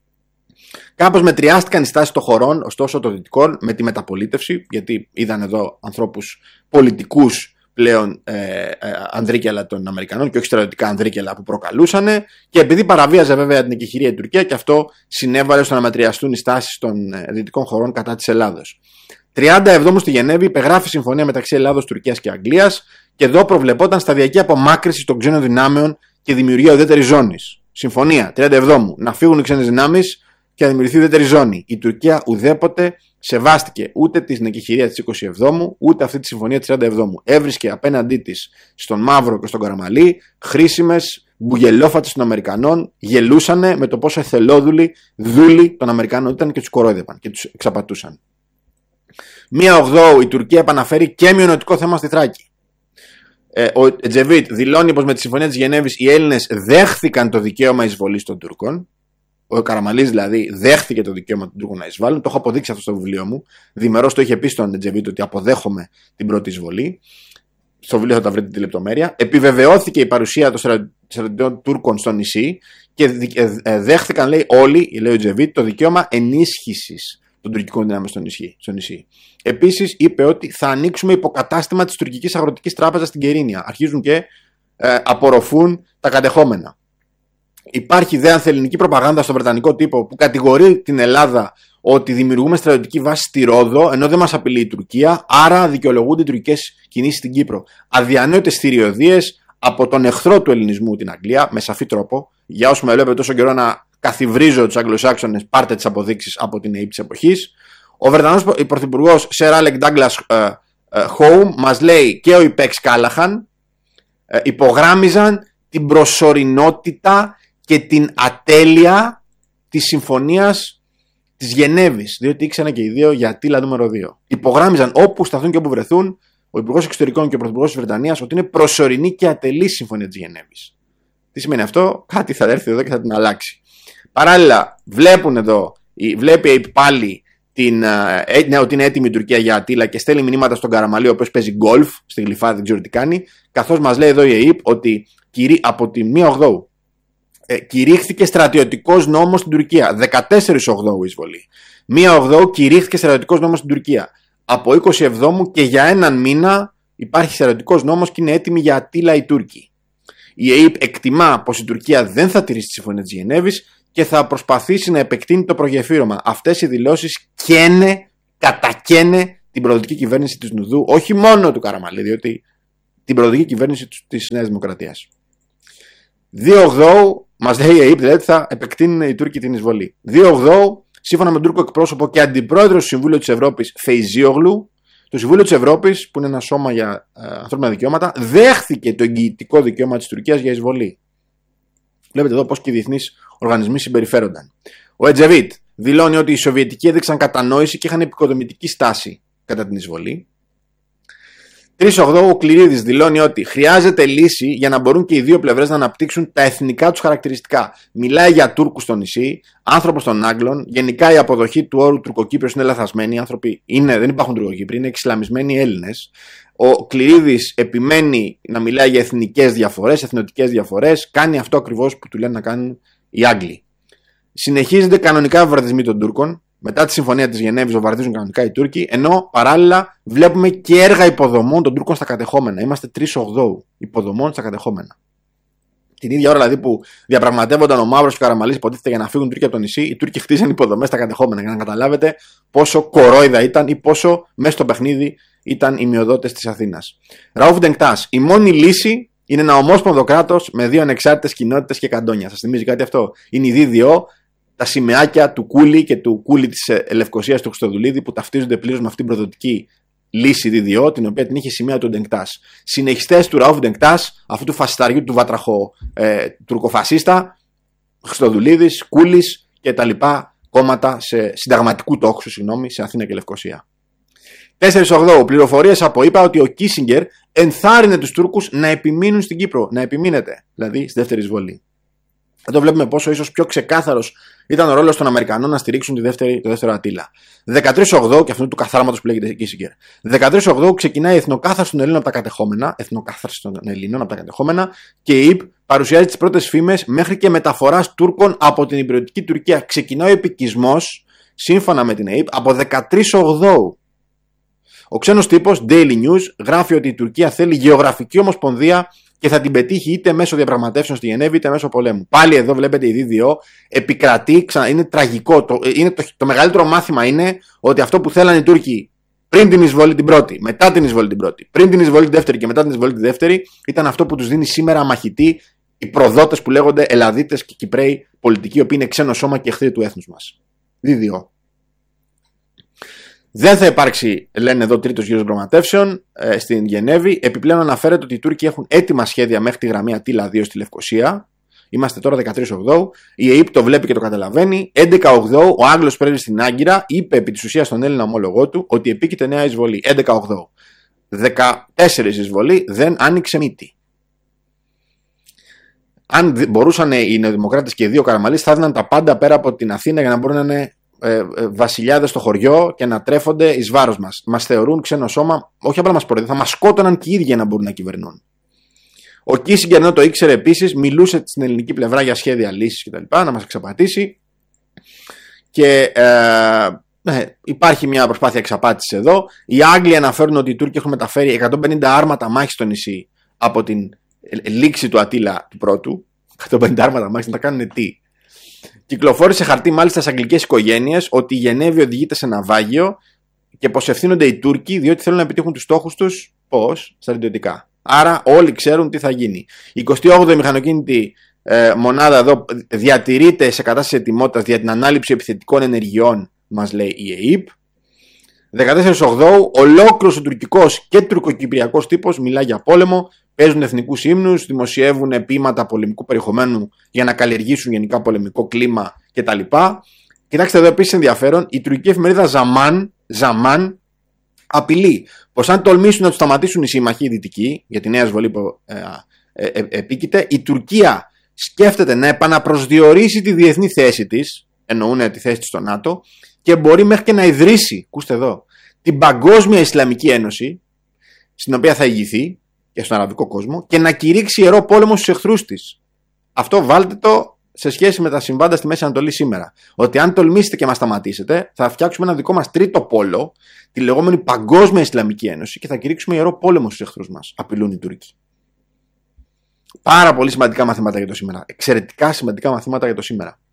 Κάπως μετριάστηκαν οι στάσεις των χωρών, ωστόσο των δυτικών, με τη μεταπολίτευση, γιατί είδαν εδώ ανθρώπους πολιτικούς πλέον ε, ε, ανδρίκελα των Αμερικανών και όχι στρατιωτικά ανδρίκελα που προκαλούσαν, και επειδή παραβίαζε βέβαια την εκεχηρία η Τουρκία, και αυτό συνέβαλε στο να μετριαστούν οι στάσεις των ε, δυτικών χωρών κατά της Ελλάδος. τριάντα εβδόμου στη Γενέβη υπεγράφει συμφωνία μεταξύ Ελλάδος, Τουρκίας και Αγγλίας, και εδώ προβλεπόταν σταδιακή απομάκρυνση των ξένων δυνάμεων και δημιουργία ουδέτερης ζώνης. Συμφωνία τριάντα εβδόμου, να φύγουν οι ξένες δυνάμεις και να δημιουργηθεί ουδέτερη ζώνη. Η Τουρκία ουδέποτε σεβάστηκε ούτε την εκεχηρία της είκοσι εβδόμου, ούτε αυτή τη συμφωνία της τριάντα εβδόμου. Έβρισκε απέναντί της στον Μαύρο και στον Καραμαλή χρήσιμες μπουγελόφατες των Αμερικανών, γελούσανε με το πόσο εθελόδουλοι δούλοι των Αμερικανών ήταν και τους κορόιδευαν και τους εξαπατούσαν. Μία ογδόου η Τουρκία επαναφέρει και μειονοτικό θέμα στη Θράκη. Ε, ο Ετζεβίτ δηλώνει πως με τη συμφωνία της Γενέβης οι Έλληνες δέχθηκαν το δικαίωμα εισβολής των Τούρκων. Ο Καραμαλής δηλαδή δέχθηκε το δικαίωμα των Τούρκων να εισβάλλουν. Το έχω αποδείξει αυτό στο βιβλίο μου. Διμερώς το είχε πει στον Ετζεβίτ ότι αποδέχομαι την πρώτη εισβολή. Στο βιβλίο θα τα βρείτε τη λεπτομέρεια. Επιβεβαιώθηκε η παρουσία των στρατιωτών Τούρκων στο νησί και δέχθηκαν, λέει, όλοι, λέει ο Ετζεβίτ, το δικαίωμα ενίσχυσης των τουρκικών δυνάμεων στο νησί. Στο νησί. Επίσης είπε ότι θα ανοίξουμε υποκατάστημα της τουρκικής αγροτικής τράπεζας στην Κερίνια. Αρχίζουν και ε, απορροφούν τα κατεχόμενα. Υπάρχει δε ανθελληνική προπαγάνδα στο βρετανικό τύπο που κατηγορεί την Ελλάδα ότι δημιουργούμε στρατιωτική βάση στη Ρόδο, ενώ δεν μας απειλεί η Τουρκία, άρα δικαιολογούνται οι τουρκικές κινήσεις στην Κύπρο. Αδιανόητες θηριωδίες από τον εχθρό του ελληνισμού, την Αγγλία, με σαφή τρόπο. Για όσοι με βλέπετε τόσο καιρό να καθιβρίζω τους Αγγλοσάξονες, πάρτε τις αποδείξεις από την ΑΕΠ της εποχής. Ο Βρετανός πρωθυπουργός Σερ Άλεκ Ντάγκλας Χόουμ μας λέει και ο Ιπέξ Κάλαχαν ε, υπογράμμιζαν την προσωρινότητα και την ατέλεια της συμφωνίας της Γενέβης, διότι ήξεραν και οι δύο για Αττήλα νούμερο δύο. Υπογράμμιζαν όπου σταθούν και όπου βρεθούν ο Υπουργός Εξωτερικών και ο Πρωθυπουργός της Βρετανίας ότι είναι προσωρινή και ατελή συμφωνία της Γενέβης. Τι σημαίνει αυτό? Κάτι θα έρθει εδώ και θα την αλλάξει. Παράλληλα, βλέπουν εδώ, βλέπει πάλι την, ναι, ότι είναι έτοιμη η Τουρκία για Αττήλα και στέλνει μηνύματα στον Καραμαλή, ο οποίος παίζει γκολφ στη Γλυφάδα, δεν ξέρω τι κάνει, καθώς μας λέει εδώ η ΑΕΠ ότι από τη μία ογδόου ε, κηρύχθηκε στρατιωτικός νόμος στην Τουρκία. δεκατέσσερις ογδόου εισβολή. μία ογδόου κηρύχθηκε στρατιωτικός νόμος στην Τουρκία. Από είκοσι εβδόμου και για έναν μήνα υπάρχει στρατιωτικός νόμος και είναι έτοιμη για Αττήλα οι Τούρκοι. Η ΑΕΠ εκτιμά πως η Τουρκία δεν θα τηρήσει τη συμφωνία της Γενέβης και θα προσπαθήσει να επεκτείνει το προγεφύρωμα. Αυτές οι δηλώσεις καίνε, κατακαίνε την προοδευτική κυβέρνηση της Νουδού, όχι μόνο του Καραμαλή, διότι την προοδευτική κυβέρνηση της Νέας Δημοκρατίας. δύο ογδόου μας λέει η ΑΕΠ, δηλαδή θα επεκτείνουν οι Τούρκοι την εισβολή. δύο ογδόου, σύμφωνα με τον Τούρκο εκπρόσωπο και αντιπρόεδρο του Συμβούλου της Ευρώπης, Φεϊζίογλου, το Συμβούλιο της Ευρώπης, που είναι ένα σώμα για ε, ανθρώπινα δικαιώματα, δέχθηκε το εγγυητικό δικαίωμα της Τουρκίας για εισβολή. Βλέπετε εδώ πώς και οι διεθνείς οργανισμοί συμπεριφέρονταν. Ο Ετζεβίτ δηλώνει ότι οι Σοβιετικοί έδειξαν κατανόηση και είχαν επικοδομητική στάση κατά την εισβολή. τρεις ογδόου ο Κληρίδης δηλώνει ότι χρειάζεται λύση για να μπορούν και οι δύο πλευρές να αναπτύξουν τα εθνικά τους χαρακτηριστικά. Μιλάει για Τούρκους στο νησί, άνθρωπος των Άγγλων. Γενικά η αποδοχή του όρου Τουρκοκύπριος είναι λαθασμένη. Οι άνθρωποι είναι, δεν υπάρχουν Τουρκοκύπριοι, είναι εξισλαμισμένοι Έλληνες. Ο Κληρίδης επιμένει να μιλάει για εθνικές διαφορές, εθνοτικές διαφορές. Κάνει αυτό ακριβώς που του λένε να κάνουν οι Άγγλοι. Συνεχίζονται κανονικά βομβαρδισμοί των Τούρκων. Μετά τη συμφωνία της Γενέβης βομβαρδίζουν κανονικά οι Τούρκοι, ενώ παράλληλα βλέπουμε και έργα υποδομών των Τούρκων στα κατεχόμενα. Είμαστε τρεις ογδόου υποδομών στα κατεχόμενα. Την ίδια ώρα δηλαδή που διαπραγματεύονταν ο Μαύρος και ο Καραμαλής, υποτίθεται για να φύγουν οι Τούρκοι από το νησί, οι Τούρκοι χτίζαν υποδομές στα κατεχόμενα. Για να καταλάβετε πόσο κορόιδα ήταν ή πόσο μέσα στο παιχνίδι ήταν οι μειοδότες της Αθήνας. Ραούφ Ντενκτάς, η μόνη λύση είναι ένα ομόσπονδο κράτος με δύο ανεξάρτητες κοινότητες και καντόνια. Σας θυμίζει κάτι αυτό? Είναι η ΔΔΟ. Τα σημαίακια του Κούλι και του Κούλι της Λευκωσίας του Χριστοδουλίδη που ταυτίζονται πλήρως με αυτήν την προδοτική λύση ΔΔΟ, την οποία την είχε σημαία του Ντενκτάς. Συνεχιστές του Ραούφ Ντενκτάς, αυτού του φασισταριού του βατραχο ε, τουρκοφασίστα, Χριστοδουλίδης, Κούλης και τα λοιπά κόμματα σε συνταγματικού τόξου, συγγνώμη, σε Αθήνα και Λευκωσία. τέσσερις ογδόου πληροφορίες από είπα ότι ο Κίσιγκερ ενθάρρυνε τους Τούρκους να επιμείνουν στην Κύπρο, να επιμείνετε, δηλαδή στη δεύτερη εισβολή. Εδώ βλέπουμε πόσο ίσως πιο ξεκάθαρος ήταν ο ρόλος των Αμερικανών να στηρίξουν τη δεύτερη, το δεύτερο Αττήλα. δεκατρείς ογδόου, και αυτού του καθάρματος που λέγεται Κίσιγκερ. δεκατρείς ογδόου ξεκινάει η εθνοκάθαρση των Ελλήνων από τα κατεχόμενα, εθνοκάθαρση των Ελλήνων από τα κατεχόμενα, και η ΙΠ παρουσιάζει τις πρώτες φήμες μέχρι και μεταφοράς Τούρκων από την υπηρετική Τουρκία. Ξεκινάει ο επικισμός, σύμφωνα με την ΕΙΠ, από δεκατρείς ογδόου. Ο ξένος τύπος Daily News γράφει ότι η Τουρκία θέλει γεωγραφική ομοσπονδία και θα την πετύχει είτε μέσω διαπραγματεύσεων στη Γενέβη είτε μέσω πολέμου. Πάλι εδώ βλέπετε η ΔΔΟ επικρατεί, ξανά, είναι τραγικό. Το, είναι το, το μεγαλύτερο μάθημα είναι ότι αυτό που θέλανε οι Τούρκοι πριν την εισβολή την πρώτη, μετά την εισβολή την πρώτη, πριν την εισβολή την δεύτερη και μετά την εισβολή την δεύτερη, ήταν αυτό που τους δίνει σήμερα μαχητοί οι προδότες που λέγονται Ελλαδίτες και Κυπραίοι πολιτικοί, οι οποίοι είναι ξένο σώμα και εχθροί του έθνους μας. ΔΔΟ. Δεν θα υπάρξει, λένε εδώ, τρίτος γύρος διαπραγματεύσεων ε, στην Γενέβη. Επιπλέον αναφέρεται ότι οι Τούρκοι έχουν έτοιμα σχέδια μέχρι τη γραμμή Αττήλα δύο στη Λευκωσία. Είμαστε τώρα δεκατρείς ογδόου. Η ΕΕΠ το βλέπει και το καταλαβαίνει. έντεκα ογδόου ο Άγγλος πρέσβης στην Άγκυρα είπε επί της ουσίας στον Έλληνα ομόλογό του ότι επίκειται νέα εισβολή. έντεκα ογδόου. δεκατέσσερις εισβολή, δεν άνοιξε μύτη. Αν μπορούσαν οι νεοδημοκράτες και οι δύο Καραμαλείς, θα έδιναν τα πάντα πέρα από την Αθήνα για να μπορούν να είναι ε, ε, βασιλιάδες στο χωριό και να τρέφονται εις βάρος μας. Μας θεωρούν ξένο σώμα, όχι απλά μας προεδρεύουν, θα μας σκότωναν και οι ίδιοι να μπορούν να κυβερνούν. Ο Κίσιγκερ, ενώ το ήξερε επίσης, μιλούσε στην ελληνική πλευρά για σχέδια λύσης κτλ. Να μας εξαπατήσει. Και ε, ε, υπάρχει μια προσπάθεια εξαπάτησης εδώ. Οι Άγγλοι αναφέρουν ότι οι Τούρκοι έχουν μεταφέρει εκατόν πενήντα άρματα μάχης στο νησί από την λήξη του Αττήλα του πρώτου. εκατόν πενήντα άρματα μάχης, να τα κάνουν τι. Κυκλοφόρησε χαρτί μάλιστα στις αγγλικές οικογένειες ότι η Γενέβη οδηγείται σε ναυάγιο και πως ευθύνονται οι Τούρκοι διότι θέλουν να επιτύχουν τους στόχους τους. Πώς? Στρατιωτικά. Άρα όλοι ξέρουν τι θα γίνει. Η εικοστή όγδοη μηχανοκίνητη ε, μονάδα εδώ διατηρείται σε κατάσταση ετοιμότητας για την ανάληψη επιθετικών ενεργειών, μας λέει η ΕΕΠ. δεκατέσσερις ογδόου ολόκληρος ο τουρκικός και τουρκοκυπριακός τύπος μιλάει για πόλεμο, παίζουν εθνικούς ύμνους, δημοσιεύουν ποίηματα πολεμικού περιεχομένου για να καλλιεργήσουν γενικά πολεμικό κλίμα κτλ. Κοιτάξτε εδώ επίσης ενδιαφέρον, η τουρκική εφημερίδα Zaman, Zaman απειλεί πως αν τολμήσουν να τους σταματήσουν οι σύμμαχοι οι δυτικοί για τη νέα εισβολή που ε, ε, ε, επίκειται, η Τουρκία σκέφτεται να επαναπροσδιορίσει τη διεθνή θέση της, εννοούν τη θέση της στο ΝΑΤΟ, και μπορεί μέχρι και να ιδρύσει, ακούστε εδώ, την Παγκόσμια Ισλαμική Ένωση, στην οποία θα ηγηθεί και στον αραβικό κόσμο, και να κηρύξει ιερό πόλεμο στους εχθρούς της. Αυτό βάλτε το σε σχέση με τα συμβάντα στη Μέση Ανατολή σήμερα. Ότι αν τολμήσετε και μας σταματήσετε, θα φτιάξουμε ένα δικό μας τρίτο πόλο, τη λεγόμενη Παγκόσμια Ισλαμική Ένωση, και θα κηρύξουμε ιερό πόλεμο στους εχθρούς μας. Απειλούν οι Τούρκοι. Πάρα πολύ σημαντικά μαθήματα για το σήμερα. Εξαιρετικά σημαντικά μαθήματα για το σήμερα.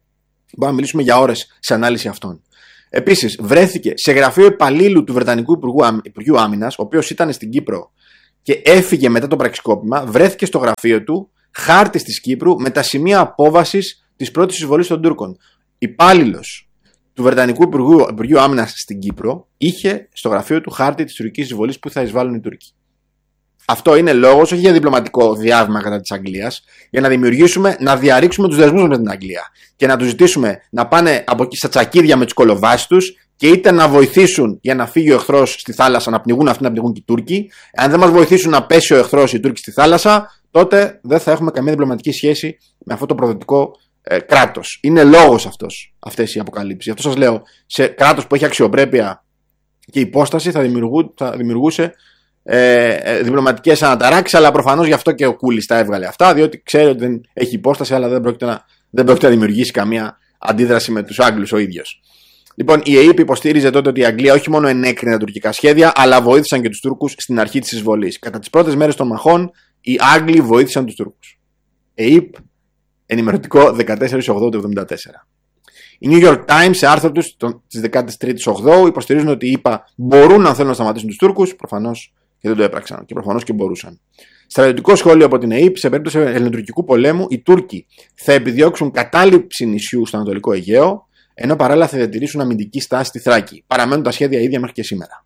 Μπορούμε να μιλήσουμε για ώρες σε ανάλυση αυτών. Επίσης, βρέθηκε σε γραφείο υπαλλήλου του Βρετανικού Υπουργείου Άμυνας, ο οποίος ήταν στην Κύπρο και έφυγε μετά το πραξικόπημα, βρέθηκε στο γραφείο του χάρτης της Κύπρου με τα σημεία απόβασης της πρώτης εισβολής των Τούρκων. Υπάλληλος του Βρετανικού Υπουργείου, Υπουργείου Άμυνας στην Κύπρο είχε στο γραφείο του χάρτη της τουρκικής εισβολής που θα εισβάλλουν οι Τούρκοι. Αυτό είναι λόγος, όχι για διπλωματικό διάβημα κατά της Αγγλίας, για να δημιουργήσουμε, να διαρρήξουμε τους δεσμούς με την Αγγλία και να τους ζητήσουμε να πάνε από εκεί στα τσακίδια με τις κολοβάσεις τους και είτε να βοηθήσουν για να φύγει ο εχθρός στη θάλασσα, να πνιγούν αυτοί, να πνιγούν και οι Τούρκοι. Αν δεν μας βοηθήσουν να πέσει ο εχθρός, οι Τούρκοι στη θάλασσα, τότε δεν θα έχουμε καμία διπλωματική σχέση με αυτό το προδοτικό ε, κράτος. Είναι λόγος αυτός, αυτές οι αποκαλύψεις. Γι' αυτό σας λέω, σε κράτος που έχει αξιοπρέπεια και υπόσταση θα, δημιουργού, θα δημιουργούσε ε, ε, διπλωματικές αναταράξεις, αλλά προφανώς γι' αυτό και ο Κούλης τα έβγαλε αυτά, διότι ξέρει ότι δεν έχει υπόσταση, αλλά δεν πρόκειται να, δεν πρόκειται να δημιουργήσει καμία αντίδραση με τους Άγγλους ο ίδιος. Λοιπόν, η ΕΕΠ υποστήριζε τότε ότι η Αγγλία όχι μόνο ενέκρινε τα τουρκικά σχέδια, αλλά βοήθησαν και τους Τούρκους στην αρχή της εισβολής. Κατά τις πρώτες μέρες των μαχών, οι Άγγλοι βοήθησαν τους Τούρκους. ΕΕΠ, ενημερωτικό δεκατέσσερις ογδόου του εβδομήντα τέσσερα. Οι New York Times σε άρθρο τους της δεκατρείς ογδόου υποστηρίζουν ότι οι ΗΠΑ μπορούν να θέλουν να σταματήσουν τους Τούρκους, προφανώς και δεν το έπραξαν και προφανώς και μπορούσαν. Στρατιωτικό σχόλιο από την ΕΕΠ: σε περίπτωση ελληνοτουρκικού πολέμου, οι Τούρκοι θα επιδιώξουν κατάληψη νησιού στο Ανατολικό Αιγαίο, ενώ παράλληλα θα διατηρήσουν αμυντική στάση στη Θράκη. Παραμένουν τα σχέδια ίδια μέχρι και σήμερα.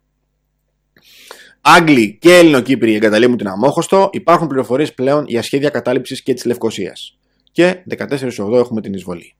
Άγγλοι και Ελληνοκύπροι εγκαταλείπουν την Αμόχωστο. Υπάρχουν πληροφορίες πλέον για σχέδια κατάληψης και της Λευκωσίας. Και δεκατέσσερις ογδόου έχουμε την εισβολή.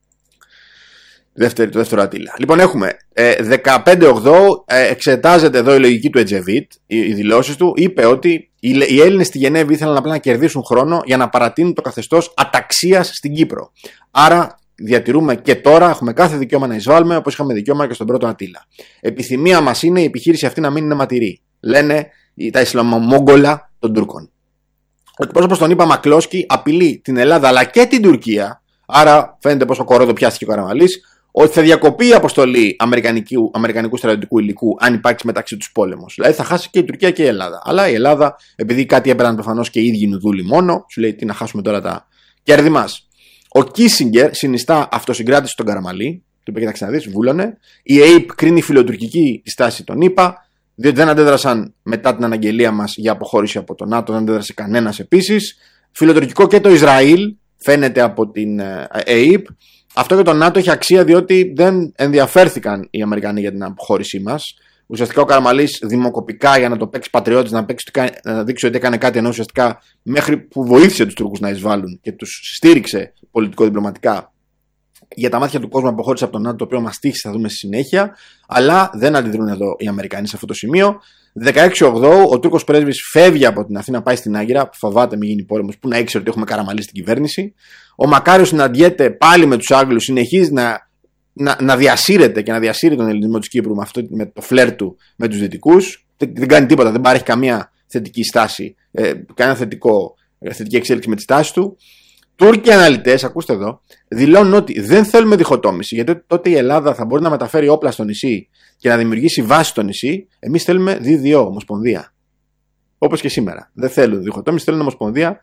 Δεύτερη, το δεύτερο Αττήλα. Λοιπόν, έχουμε ε, δεκαπέντε ογδόου, ε, εξετάζεται εδώ η λογική του Ετζεβίτ, οι, οι δηλώσεις του. Είπε ότι οι, οι Έλληνες στη Γενέβη ήθελαν απλά να κερδίσουν χρόνο για να παρατείνουν το καθεστώς αταξίας στην Κύπρο. Άρα διατηρούμε και τώρα, έχουμε κάθε δικαίωμα να εισβάλλουμε, όπως είχαμε δικαίωμα και στον πρώτο Αττήλα. Επιθυμία μας είναι η επιχείρηση αυτή να μην είναι ματηρή, λένε τα Ισλαμομόγγολα των Τούρκων. Ο εκπρόσωπος τον είπα Μακλόσκι απειλεί την Ελλάδα αλλά και την Τουρκία, άρα φαίνεται πόσο κορόδο πιάστηκε ο Καραμανλής, ότι θα διακοπεί η αποστολή αμερικανικού, αμερικανικού στρατιωτικού υλικού αν υπάρξει μεταξύ τους πόλεμος. Δηλαδή θα χάσει και η Τουρκία και η Ελλάδα. Αλλά η Ελλάδα, επειδή κάτι έπαιρναν προφανώς και οι ίδιοι νουδούλοι μόνο, σου λέει τι να χάσουμε τώρα τα κέρδη μας. Ο Κίσιγκερ συνιστά αυτοσυγκράτηση στον Καραμανλή, του είπε: κοιτάξτε να δεις, βούλωνε. Η ΕΕΠ κρίνει φιλοτουρκική τη στάση των ΗΠΑ, διότι δεν αντέδρασαν μετά την αναγγελία μας για αποχώρηση από το ΝΑΤΟ, δεν αντέδρασε κανένας επίσης. Φιλοτουρκικό και το Ισραήλ, φαίνεται από την ΕΕΠ. Αυτό και το ΝΑΤΟ έχει αξία διότι δεν ενδιαφέρθηκαν οι Αμερικανοί για την αποχώρησή μας. Ουσιαστικά ο Καραμανλής δημοκοπικά για να το παίξει πατριώτης, να, παίξει, να δείξει ότι έκανε κάτι, ενώ ουσιαστικά μέχρι που βοήθησε τους Τούρκους να εισβάλλουν και τους στήριξε πολιτικό-διπλωματικά, για τα μάτια του κόσμου αποχώρησε από το ΝΑΤΟ, το οποίο μας τύχησε, θα δούμε στη συνέχεια. Αλλά δεν αντιδρούν εδώ οι Αμερικανοί σε αυτό το σημείο. δεκαέξι ογδόου ο Τούρκος πρέσβης φεύγει από την Αθήνα, πάει στην Άγκυρα, που φοβάται μην γίνει πόλεμος, που να ήξερε ότι έχουμε Καραμανλή στην κυβέρνηση. Ο Μακάριος συναντιέται πάλι με τους Άγγλους, συνεχίζει να, να, να διασύρεται και να διασύρει τον ελληνισμό της Κύπρου με, αυτό, με το φλερ του με τους Δυτικούς. Δεν, δεν κάνει τίποτα, δεν παρέχει καμία θετική στάση, ε, κανένα θετικό, θετική εξέλιξη με τη στάση του. Τούρκοι αναλυτές, ακούστε εδώ, δηλώνουν ότι δεν θέλουμε διχοτόμηση, γιατί τότε η Ελλάδα θα μπορεί να μεταφέρει όπλα στο νησί και να δημιουργήσει βάση στο νησί. Εμείς θέλουμε δι δύο, ομοσπονδία. Όπως και σήμερα. Δεν θέλουν διχοτόμηση, θέλουν ομοσπονδία.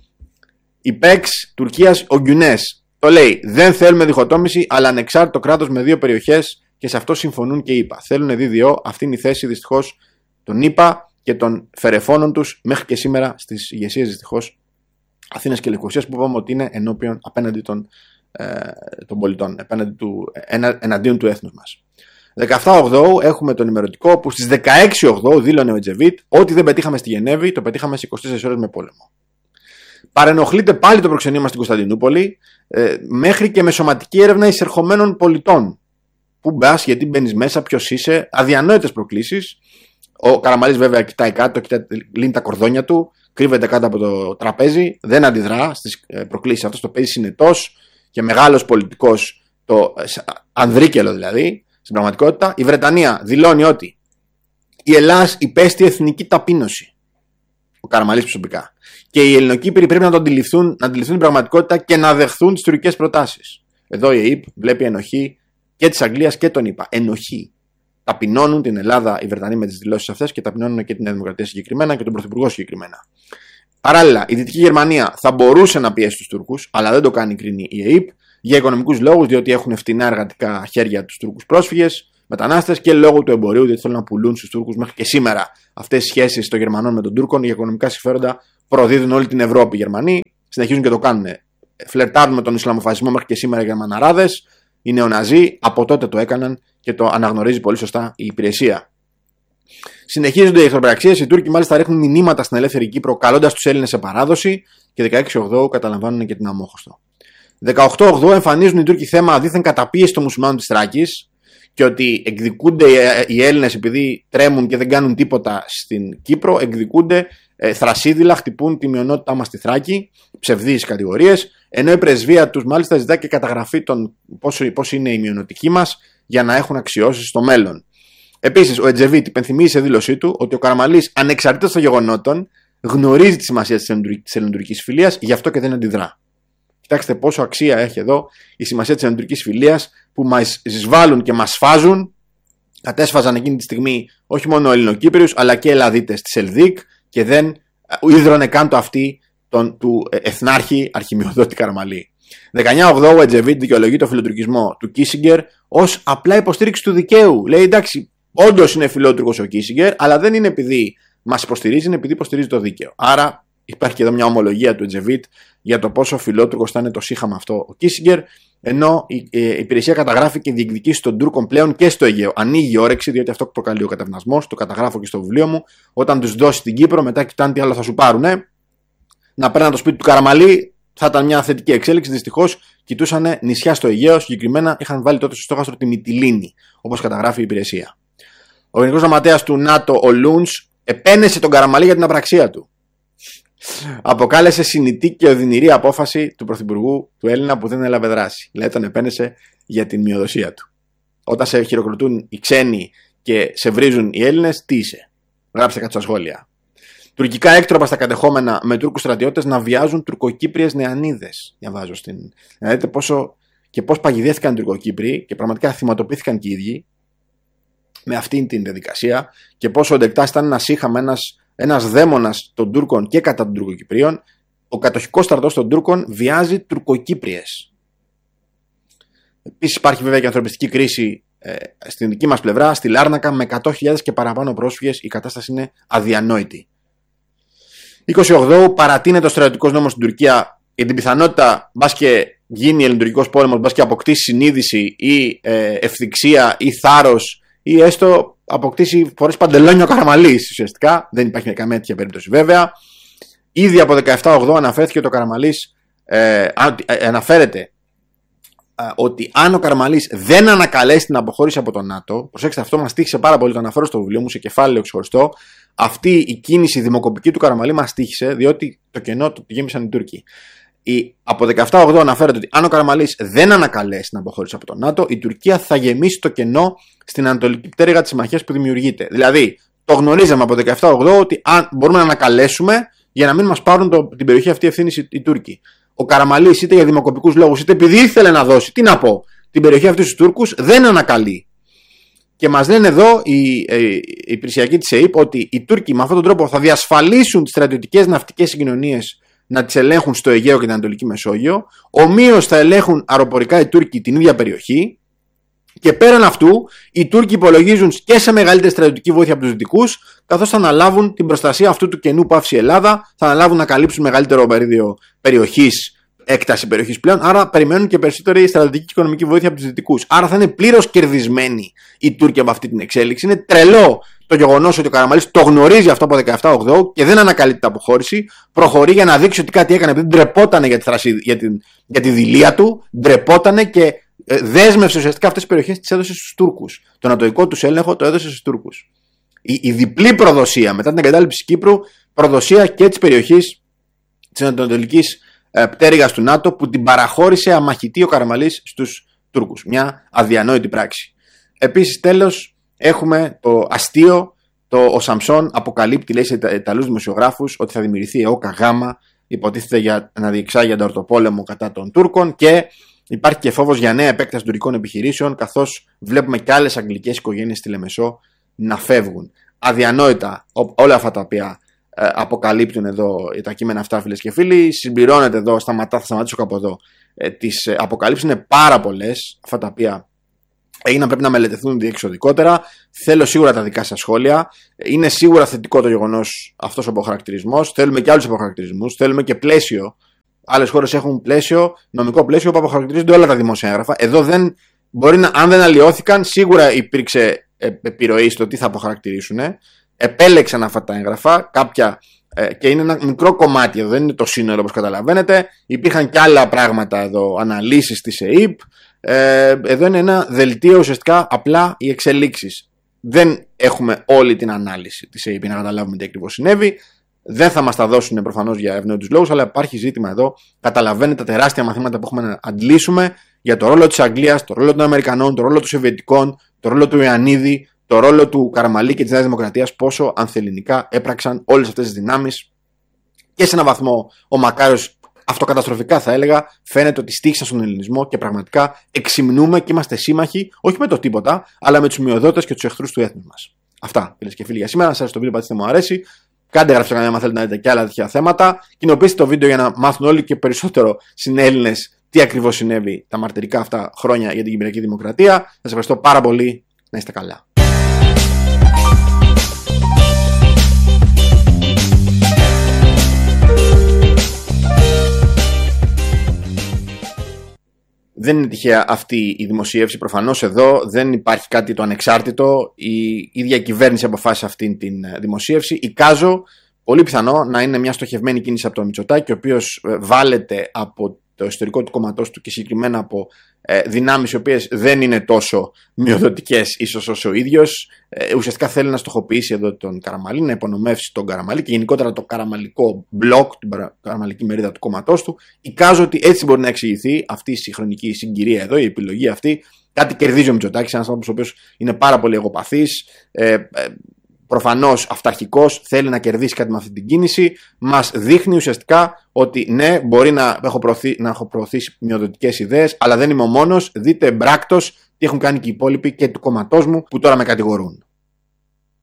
Η ΠΕΞ Τουρκίας, ο Γκιουνές, το λέει: δεν θέλουμε διχοτόμηση, αλλά ανεξάρτητο κράτος με δύο περιοχές, και σε αυτό συμφωνούν και οι ΗΠΑ. Θέλουν δι δύο, αυτή είναι η θέση δυστυχώς των ΗΠΑ και των φερεφώνων τους μέχρι και σήμερα στις ηγεσίες δυστυχώς Αθήνας και Λευκωσίας, που είπαμε ότι είναι ενώπιον απέναντι των, ε, των πολιτών, απέναντι του, ενα, εναντίον του έθνους μας. δεκαεπτά ογδόου έχουμε τον ημερωτικό που στις δεκαέξι ογδόου δήλωνε ο Ετζεβίτ ότι δεν πετύχαμε στη Γενέβη, το πετύχαμε σε είκοσι τέσσερις ώρες με πόλεμο. Παρενοχλείται πάλι το προξενείο μας στην Κωνσταντινούπολη, ε, μέχρι και με σωματική έρευνα εισερχομένων πολιτών. Πού μπας, γιατί μπαίνεις μέσα, ποιος είσαι, αδιανόητες προκλήσεις. Ο Καραμανλής βέβαια κοιτάει κάτω, κοιτάει, λύνει τα κορδόνια του, κρύβεται κάτω από το τραπέζι, δεν αντιδρά στις προκλήσεις. Αυτό το παίζει συνετός και μεγάλος πολιτικός, το ανδρίκελο δηλαδή, στην πραγματικότητα. Η Βρετανία δηλώνει ότι η Ελλάδα υπέστη εθνική ταπείνωση. Ο Καραμανλής προσωπικά. Και οι Ελληνοκύπροι πρέπει να το αντιληφθούν, να αντιληφθούν την πραγματικότητα και να δεχθούν τις τουρκικές προτάσεις. Εδώ η ΕΕΠ βλέπει ενοχή και της Αγγλίας και των ΗΠΑ. Ενοχή. Ταπεινώνουν την Ελλάδα οι Βρετανοί με τις δηλώσεις αυτές και ταπεινώνουν και την Νέα Δημοκρατία συγκεκριμένα και τον Πρωθυπουργό συγκεκριμένα. Παράλληλα, η Δυτική Γερμανία θα μπορούσε να πιέσει τους Τούρκους, αλλά δεν το κάνει, κρίνει η ΕΕΠ, για οικονομικούς λόγους, διότι έχουν φτηνά εργατικά χέρια τους Τούρκους πρόσφυγες, μετανάστες, και λόγω του εμπορίου, διότι θέλουν να πουλούν στους Τούρκους μέχρι και σήμερα αυτές οι σχέσεις των Γερμανών με τον Τούρκων για οικονομικά συμφέροντα προδίδουν όλη την Ευρώπη. Οι Γερμανοί συνεχίζουν και το κάνουν. Φλερτάρουν με τον Ισλαμοφασισμό μέχρι και σήμερα οι Γερμαναράδες, οι νεοναζί, από τότε το έκαναν και το αναγνωρίζει πολύ σωστά η υπηρεσία. Συνεχίζονται οι εχθροπραξίες. Οι Τούρκοι μάλιστα ρίχνουν μηνύματα στην ελεύθερη Κύπρο, καλώντας τους Έλληνες σε παράδοση, και δεκαέξι Οκτώου καταλαμβάνουν και την Αμόχωστο. δεκαοκτώ Οκτώου εμφανίζουν οι Τούρκοι θέμα δίθεν καταπίεση των μουσουλμάνων της Θράκης, και ότι εκδικούνται οι Έλληνες επειδή τρέμουν και δεν κάνουν τίποτα στην Κύπρο, εκδικούνται ε, θρασίδηλα, χτυπούν τη μειονότητά μας στη Θράκη, ψευδείς κατηγορίες, ενώ η πρεσβεία τους μάλιστα ζητά και καταγραφή των πώς είναι η μειονοτική μας για να έχουν αξιώσεις στο μέλλον. Επίσης, ο Ετζεβίτ υπενθυμίζει σε δήλωσή του ότι ο Καραμαλής, ανεξαρτήτως των γεγονότων, γνωρίζει τη σημασία της ελληνοτουρκικής φιλίας, γι' αυτό και δεν αντιδρά. Κοιτάξτε πόσο αξία έχει εδώ η σημασία της ελληνοτουρκικής φιλίας, που μας εισβάλλουν και μας σφάζουν. Κατέσφαζαν εκείνη τη στιγμή όχι μόνο Ελληνοκύπριους, αλλά και Ελλαδίτες της Ελδίκ, και δεν ίδρωνε καν το αυτί τον, του εθνάρχη Αρχιμειοδότη Καραμαλή. δεκαεννέα Οκτώου ο Ετζεβίτ δικαιολογεί το φιλοτουρκισμό του Κίσιγκερ ως απλά υποστήριξη του δικαίου. Λέει, εντάξει, όντως είναι φιλότουρκος ο Κίσιγκερ, αλλά δεν είναι επειδή μας υποστηρίζει, είναι επειδή υποστηρίζει το δίκαιο. Άρα υπάρχει και εδώ μια ομολογία του Ετζεβίτ για το πόσο φιλότουρκος θα είναι το σύγχαμα αυτό ο Κίσιγκερ, ενώ η, η, η υπηρεσία καταγράφει και διεκδικήσει των Τούρκων πλέον και στο Αιγαίο. Ανοίγει η όρεξη, διότι αυτό προκαλεί ο κατευνασμός, το καταγράφω και στο βιβλίο μου. Όταν τους δώσει την Κύπρο, μετά κοιτάνε τι άλλο θα σου πάρουν. Ε? Να παίρνουν το σπίτι του Καραμαλή, θα ήταν μια θετική εξέλιξη. Δυστυχώς κοιτούσαν νησιά στο Αιγαίο, συγκεκριμένα είχαν βάλει τότε στο στόχαστρο τη Μυτιλήνη, όπως καταγράφει η υπηρεσία. Ο Γενικός Γραμματέας του ΝΑΤΟ, ο Λούντς, επένεσε τον Καραμαλή για την απραξία του. Αποκάλεσε συνητή και οδυνηρή απόφαση του Πρωθυπουργού του Έλληνα που δεν έλαβε δράση. Δηλαδή τον επένεσε για την μειοδοσία του. Όταν σε χειροκροτούν οι ξένοι και σε βρίζουν οι Έλληνες, τι είσαι? Γράψτε κάτι στα σχόλια. Τουρκικά έκτροπα στα κατεχόμενα με Τούρκους στρατιώτες να βιάζουν τουρκοκύπριες νεανίδες. Διαβάζω στην. Να δείτε πόσο και πώς παγιδεύτηκαν οι Τουρκοκύπριοι και πραγματικά θυματοποιήθηκαν και οι ίδιοι με αυτήν την διαδικασία, και πόσο ο Ντεκτάς ήταν ένα σύγχαμα, ένας, ένας δαίμονας των Τούρκων και κατά των Τουρκοκυπρίων. Ο κατοχικός στρατός των Τούρκων βιάζει Τουρκοκύπριες. Επίσης υπάρχει βέβαια και ανθρωπιστική κρίση ε, στην δική μας πλευρά, στη Λάρνακα, με εκατό χιλιάδες και παραπάνω πρόσφυγες. Η κατάσταση είναι αδιανόητη. είκοσι Οκτώου παρατείνεται ο στρατιωτικός νόμος στην Τουρκία για την πιθανότητα μπας και γίνει ελληνοτουρκικός πόλεμος, μπας και αποκτήσει συνείδηση ή ε, ευθυξία ή θάρρος, ή έστω αποκτήσει φορές παντελόνιο Καραμαλής. Ουσιαστικά δεν υπάρχει καμία τέτοια περίπτωση βέβαια. Ήδη από δεκαεπτά Οκτώου αναφέρθηκε ότι ο Καραμαλής ε, αναφέρεται ε, ότι αν ο Καραμαλής δεν ανακαλέσει την αποχώρηση από το ΝΑΤΟ, προσέξτε, αυτό μας τύχησε πάρα πολύ, το αναφέρω στο βιβλίο μου σε κεφάλαιο ξεχωριστό. Αυτή η κίνηση δημοκοπική του Καραμαλή μας τύχησε, διότι το κενό το γέμισαν οι Τούρκοι. Η, από δεκαεπτά Οκτώου αναφέρεται ότι αν ο Καραμαλής δεν ανακαλέσει την αποχώρηση από το ΝΑΤΟ, η Τουρκία θα γεμίσει το κενό στην ανατολική πτέρυγα της συμμαχίας που δημιουργείται. Δηλαδή, το γνωρίζαμε από δεκαεπτά Οκτώου ότι αν μπορούμε να ανακαλέσουμε για να μην μας πάρουν το, την περιοχή αυτή ευθύνη οι, οι Τούρκοι. Ο Καραμαλής, είτε για δημοκοπικούς λόγους, είτε επειδή ήθελε να δώσει, τι να πω, την περιοχή αυτή στους Τούρκους, δεν ανακαλεί. Και μας λένε εδώ οι, οι, οι υπηρεσιακοί της ΕΥΠ ότι οι Τούρκοι με αυτόν τον τρόπο θα διασφαλίσουν τις στρατιωτικές ναυτικές συγκοινωνίες να τις ελέγχουν στο Αιγαίο και την Ανατολική Μεσόγειο. Ομοίως θα ελέγχουν αεροπορικά οι Τούρκοι την ίδια περιοχή. Και πέραν αυτού, οι Τούρκοι υπολογίζουν και σε μεγαλύτερη στρατιωτική βοήθεια από τους Δυτικούς, καθώς θα αναλάβουν την προστασία αυτού του κενού που άφησε η Ελλάδα, θα αναλάβουν να καλύψουν μεγαλύτερο μερίδιο περιοχής, έκταση περιοχής πλέον. Άρα περιμένουν και περισσότερη στρατιωτική και οικονομική βοήθεια από τους Δυτικούς. Άρα θα είναι πλήρως κερδισμένοι οι Τούρκοι από αυτή την εξέλιξη. Είναι τρελό το γεγονός ότι ο Καραμαλής το γνωρίζει αυτό από δεκαεπτά Οκτώου και δεν ανακαλεί την αποχώρηση. Προχωρεί για να δείξει ότι κάτι έκανε, επειδή ντρεπότανε για τη, θρασί, για την, για τη δειλία του, ντρεπότανε και δέσμευσε ουσιαστικά αυτές τις περιοχές, τις έδωσε στους Τούρκους. Το νατοϊκό τους έλεγχο το έδωσε στους Τούρκους. Η, η διπλή προδοσία μετά την εγκατάλειψη Κύπρου, προδοσία και της περιοχής της ανατολικής ε, πτέρυγας του ΝΑΤΟ, που την παραχώρησε αμαχητή ο Καραμαλής στους Τούρκους. Μια αδιανόητη πράξη. Επίσης, τέλος, έχουμε το αστείο, το ο Σαμψόν αποκαλύπτει, λέει σε Ιταλούς δημοσιογράφους, ότι θα δημιουργηθεί ΕΟΚΑ Γάμα, υποτίθεται για να διεξάγει ανταρτοπόλεμο κατά των Τούρκων, και υπάρχει και φόβος για νέα επέκταση τουρκικών επιχειρήσεων, καθώς βλέπουμε και άλλες αγγλικές οικογένειες στη Λεμεσό να φεύγουν. Αδιανόητα όλα αυτά τα οποία ε, αποκαλύπτουν εδώ τα κείμενα αυτά, φίλες και φίλοι. Συμπληρώνεται εδώ, σταματά, θα σταματήσω κάπου εδώ, ε, τις αποκαλύψεις είναι πάρα πολλές, αυτά τα οποία έγιναν, πρέπει να μελετηθούν διεξοδικότερα. Θέλω σίγουρα τα δικά σας σχόλια. Είναι σίγουρα θετικό το γεγονός αυτός ο αποχαρακτηρισμός. Θέλουμε και άλλους αποχαρακτηρισμούς. Θέλουμε και πλαίσιο. Άλλες χώρες έχουν πλαίσιο, νομικό πλαίσιο που αποχαρακτηρίζονται όλα τα δημόσια έγγραφα. Εδώ δεν μπορεί να, αν δεν αλλοιώθηκαν, σίγουρα υπήρξε επιρροή στο τι θα αποχαρακτηρίσουν. Επέλεξαν αυτά τα έγγραφα, κάποια. Και είναι ένα μικρό κομμάτι εδώ, δεν είναι το σύνολο όπως καταλαβαίνετε. Υπήρχαν και άλλα πράγματα εδώ, αναλύσεις της ΕΥΠ. Ε, εδώ είναι ένα δελτίο ουσιαστικά απλά οι εξελίξεις. Δεν έχουμε όλη την ανάλυση της ΕΥΠ να καταλάβουμε τι ακριβώς συνέβη. Δεν θα μας τα δώσουν προφανώς για ευνόητους λόγους, αλλά υπάρχει ζήτημα εδώ. Καταλαβαίνετε τα τεράστια μαθήματα που έχουμε να αντλήσουμε για το ρόλο της Αγγλίας, το ρόλο των Αμερικανών, το ρόλο των Σοβιετικών, το ρόλο του Ιωαννίδη, το ρόλο του Καραμαλή και της Νέας Δημοκρατίας, πόσο ανθεληνικά έπραξαν όλες αυτές τις δυνάμεις. Και σε έναν βαθμό ο Μακάριος, αυτοκαταστροφικά θα έλεγα, φαίνεται ότι στήχησαν στον ελληνισμό και πραγματικά εξυμνούμε και είμαστε σύμμαχοι, όχι με το τίποτα, αλλά με τους μειοδότες και τους εχθρούς του έθνους μας. Αυτά, φίλες και φίλοι, για σήμερα. Σας το βίντεο, πατήστε μου αρέσει. Κάντε γράψτε στο κανάλι αν θέλετε να δείτε και άλλα τέτοια θέματα. Κοινοποιήστε το βίντεο για να μάθουν όλοι και περισσότερο συνέλληνες τι ακριβώς συνέβη τα μαρτυρικά αυτά χρόνια για την Κυπριακή Δημοκρατία. Σας ευχαριστώ πάρα πολύ. Να είστε καλά. Δεν είναι τυχαία αυτή η δημοσίευση. Προφανώς εδώ δεν υπάρχει κάτι το ανεξάρτητο. Η ίδια κυβέρνηση αποφάσισε αυτή τη δημοσίευση. Εικάζω πολύ πιθανό να είναι μια στοχευμένη κίνηση από τον Μητσοτάκη, ο οποίος βάλεται από το ιστορικό του κόμματός του και συγκεκριμένα από ε, δυνάμεις οι οποίες δεν είναι τόσο μειοδοτικές ίσως όσο ο ίδιος. Ε, ουσιαστικά θέλει να στοχοποιήσει εδώ τον Καραμαλή, να υπονομεύσει τον Καραμαλή και γενικότερα το καραμαλικό μπλοκ, την καραμαλική μερίδα του κόμματός του. Εικάζω ότι έτσι μπορεί να εξηγηθεί αυτή η συγχρονική συγκυρία εδώ, η επιλογή αυτή. Κάτι κερδίζει ο Μητσοτάκης, ένας άνθρωπος ο οποίος είναι πάρα πολύ εγωπαθής. Ε, ε, Προφανώς αυταρχικός, θέλει να κερδίσει κάτι με αυτή την κίνηση. Μας δείχνει ουσιαστικά ότι ναι, μπορεί να έχω, προωθεί, να έχω προωθήσει μειοδοτικές ιδέες, αλλά δεν είμαι ο μόνος. Δείτε εμπράκτος τι έχουν κάνει και οι υπόλοιποι και του κόμματός μου που τώρα με κατηγορούν.